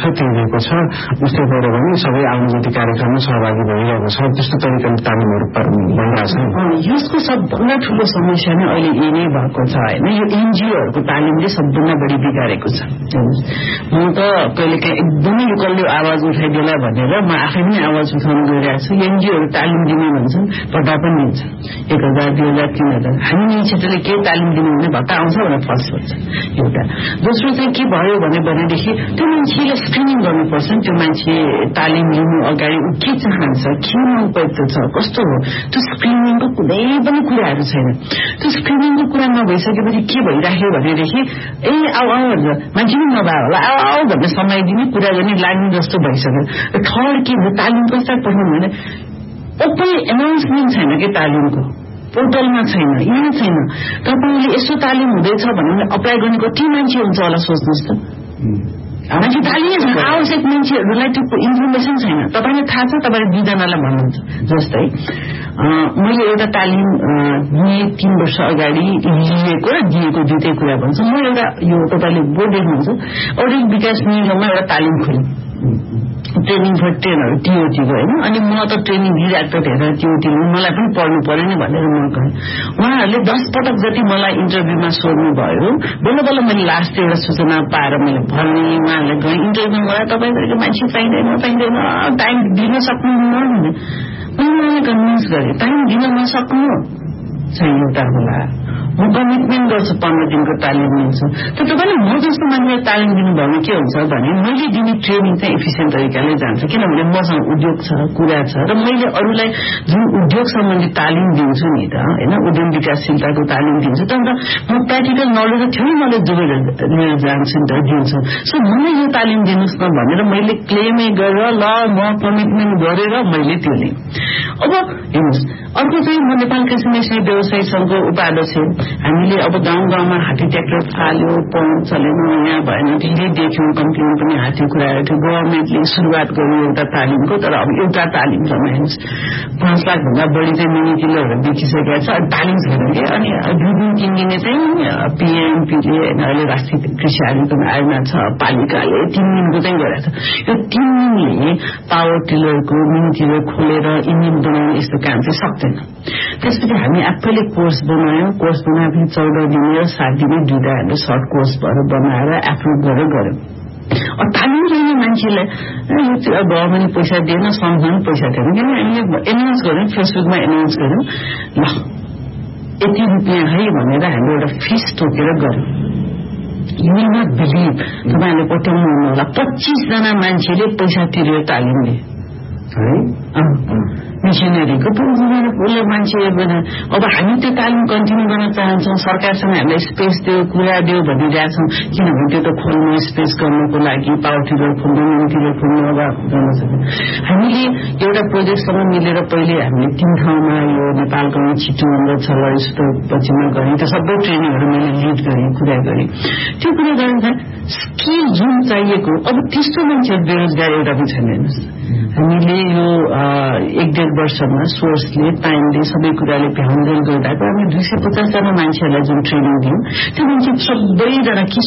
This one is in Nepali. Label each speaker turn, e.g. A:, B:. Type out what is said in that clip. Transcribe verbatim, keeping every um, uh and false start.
A: छ तिरेको छ उस्तै गऱ्यो भने सबै आउने जति कार्यक्रममा सहभागी भइरहेको छ त्यस्तो तरिकाले तालिमहरू भइरहेको छ।
B: यसको सबभन्दा ठूलो समस्या नै अहिले यही नै भएको छ होइन। यो एनजिओहरूको तालिमले सबभन्दा बढी बिगारेको छ। म त कहिलेकाहीँ एकदमै यो कसले आवाज उठाइदिएला भनेर म आफै पनि आवाज उठाउन गइरहेको छु। एनजिओहरू तालिम दिने भन्छन्, भत्ता पनि दिन्छ, एक हजार दुई हजार तीन हजार। हामी यही क्षेत्रले के तालिम दिनु भने भत्ता आउँछ भनेर फर्स्ट सोध्छ एउटा। दोस्रो चाहिँ के भयो भने भनेदेखि त्यो मान्छेले स्क्रिनिङ गर्नुपर्छ। त्यो मान्छे तालिम लिनु अगाडि ऊ के चाहन्छ, के मनपर्दो छ, कस्तो हो, त्यो स्क्रिनिङको कुनै पनि कुराहरू छैन। त्यो स्क्रिनिङको कुरा नभइसकेपछि के भइराख्यो भनेदेखि ए आऊ आऊ भनेर मान्छे पनि नभए होला आऊ आऊ भनेर समाइदिने कुरा गर्ने लाग्ने जस्तो भइसक्यो। थर्ड के हो, तालिम कस्ता पठाउनु भने ओपन एनाउन्समेन्ट छैन कि तालिमको पोर्टलमा छैन, यहाँ छैन। तपाईँले यसो तालिम हुँदैछ भने अप्लाई गर्ने कति मान्छे हुन्छ होला सोच्नुहोस् त। मान्छे तालिमै छैन, आवश्यक मान्छेहरूलाई त्यो इन्फर्मेसन छैन। तपाईँलाई थाहा छ, तपाईँले दुईजनालाई भन्नुहुन्छ। जस्तै मैले एउटा तालिम दिए तीन वर्ष अगाडि लिएको र दिएको दुइटै कुरा भन्छ। म एउटा यो तपाईँले बोर्ड देख्नुहुन्छ औद्योगिक विकास निगममा एउटा तालिम खोलेँ, ट्रेनिङ फर ट्रेनर टिओटीको होइन। अनि म त ट्रेनिङ दिइरहेको त हेरेर टिओटीले मलाई पनि पढ्नु पर्यो नि भनेर म गएँ। उहाँहरूले दस पटक जति मलाई इन्टरभ्यूमा सोध्नु भयो, बल्ल बल्ल मैले लास्ट एउटा सूचना पाएर मैले भने उहाँहरूले गएँ इन्टरभ्यूमा मलाई तपाईँको मान्छे चाहिँदैन चाहिँदैन टाइम दिन सक्नुहुन्न भने मैले उहाँलाई कन्भिन्स गरेँ टाइम दिन नसक्नु चाहिँ एउटा होला। म कमिटमेन्ट गर्छु पन्ध्र दिनको तालिम लिन्छु। तर तपाईँले म जस्तो मान्छेलाई तालिम दिनुभयो भने के हुन्छ भने मैले दिने ट्रेनिङ चाहिँ एफिसियन्ट तरिकाले जान्छ। किनभने मसँग उद्योग छ, कुरा छ र मैले अरूलाई जुन उद्योग सम्बन्धी तालिम दिन्छु नि त होइन, उद्यम विकासशीलताको तालिम दिन्छु, तर म प्र्याक्टिकल नलेज र थ्योरी नलेज जोडेर लिएर जान्छु नि त दिन्छु। सो मलाई यो तालिम दिनुहोस् न भनेर मैले क्लेमै गरेर ल म कमिटमेन्ट गरेर मैले त्यो लिएँ। अब हेर्नुहोस् अर्को चाहिँ म नेपाल कृषि मेसिनरी व्यवसाय संघको उपाध्यक्ष। हामीले अब गाउँ गाउँमा हात्ती ट्र्याक्टर फाल्यो, पाउनु चलेन, यहाँ भएन, धेरै देख्यौँ, कम्तीमा पनि हात्ती कुराहरू थियो। गभर्मेन्टले सुरुवात गर्यो एउटा तालिमको, तर अब एउटा तालिम जम्मा हेर्नुहोस् पाँच लाख भन्दा बढी चाहिँ मिनी किलोहरू बेचिसकेका छ, अनि तालिम छैन कि। अनि दुई दिन तिन दिने चाहिँ पिएमपीले होइन अहिले राष्ट्रिय कृषि आयोजन आयोजना छ, पालिकाले तीन दिनको चाहिँ गरेको छ। यो तीन दिनले पावर टिलरको मिनी टिलर खोलेर इन्जिन बनाउने यस्तो काम चाहिँ सक्दैन। त्यसपछि हामी आफैले कोर्स बनायौँ, कोर्स बनाएपछि चौध दिने र सात दिने दुईवटा हामीले सर्ट कोर्स भएर बनाएर एप्रुभ गरेर गऱ्यौँ। तालिम लिने मान्छेलाई यो गभर्मेन्टले पैसा दिएन, संस्थाले पैसा दिएन, किन हामीले एनाउन्स गऱ्यौँ, फेसबुकमा एनाउन्स गऱ्यौँ ल यति रुपियाँ है भनेर हामीले एउटा फिस तोकेर गऱ्यौँ। यु विल नट बिलिभ, तपाईँहरूले पत्याउनु हुनु होला पच्चिसजना मान्छेले पैसा तिरेर तालिम लिए है मिसनरीको उसले मान्छे। अब हामी त्यो तालिम कन्टिन्यू गर्न चाहन्छौँ, सरकारसँग हामीलाई स्पेस दियो, कुरा दियो भनिरहेछौँ। किनभने त्यो त खोल्नु स्पेस गर्नको लागि पावर टिलर खोल्नु, मिनी टिलर खोल्नु अब गर्न सक्छ। हामीले एउटा प्रोजेक्टसँग मिलेर पहिले हामीले तीन ठाउँमा यो नेपालको छिटो छ यस्तो पछिमा गरेँ, त्यो सबै ट्रेनिङहरू मैले लिड गरेँ, कुरा गरेँ। त्यो कुरा गर्दा स्किल जुन चाहिएको अब त्यस्तो मान्छे बेरोजगार एउटा पनि छैन। हेर्नुहोस् हामीले यो एक डेढ वर्षमा सोर्सले टाइमले सबै कुराले भ्याउँदै गर्दा हामी दुई सय पचासजना मान्छेहरूलाई जुन ट्रेनिङ दियौँ, त्यो मान्छे सबैजना के